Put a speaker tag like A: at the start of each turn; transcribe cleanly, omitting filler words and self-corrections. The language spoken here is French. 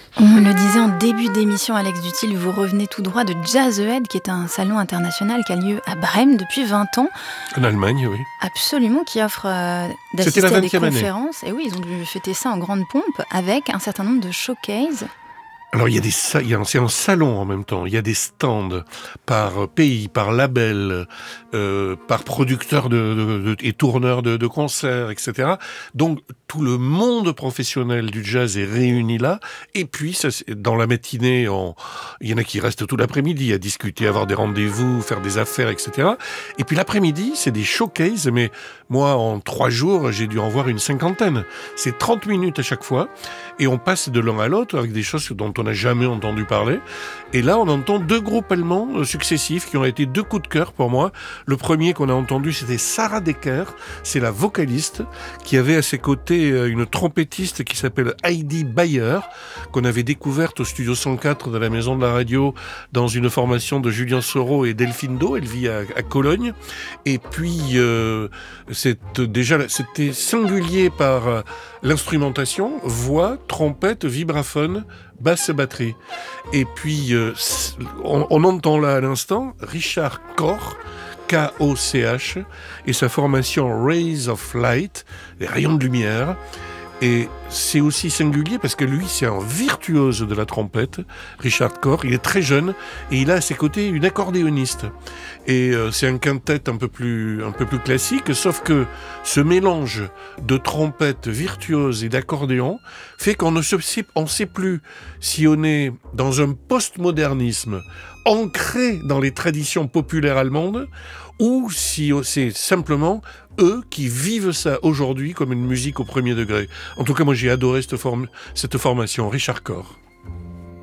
A: On le disait en début d'émission, Alex Dutil, vous revenez tout droit de Jazz The Head, qui est un salon international qui a lieu à Brême depuis 20 ans.
B: En Allemagne, oui.
A: Absolument, qui offre d'assister à des conférences. Et oui, ils ont dû fêter ça en grande pompe avec un certain nombre de showcases.
B: Alors c'est un salon en même temps, il y a des stands par pays, par label, par producteurs et tourneurs de concerts, etc. Donc tout le monde professionnel du jazz est réuni là, et puis dans la matinée, il y en a qui restent tout l'après-midi à discuter, à avoir des rendez-vous, faire des affaires, etc. Et puis l'après-midi, c'est des showcases, mais moi en 3 jours, j'ai dû en voir une 50aine. C'est 30 minutes à chaque fois, et on passe de l'un à l'autre avec des choses dont on n'a jamais entendu parler. Et là, on entend 2 groupes allemands successifs qui ont été 2 coups de cœur pour moi. Le premier qu'on a entendu, c'était Sarah Decker, c'est la vocaliste, qui avait à ses côtés une trompettiste qui s'appelle Heidi Bayer, qu'on avait découverte au Studio 104 de la Maison de la Radio dans une formation de Julien Soro et Delphine Do. Elle vit à Cologne. Et puis, c'était singulier par l'instrumentation, voix, trompette, vibraphone, basse et batterie. Et puis, on entend là à l'instant Richard Koch, K-O-C-H, et sa formation Rays of Light, les rayons de lumière. Et c'est aussi singulier parce que lui, c'est un virtuose de la trompette, Richard Koch. Il est très jeune et il a à ses côtés une accordéoniste. Et c'est un quintet un peu plus classique, sauf que ce mélange de trompette virtuose et d'accordéon fait qu'on ne sait plus si on est dans un postmodernisme ancré dans les traditions populaires allemandes ou si c'est simplement eux qui vivent ça aujourd'hui comme une musique au premier degré. En tout cas, moi j'ai adoré cette formation, Richard Koch.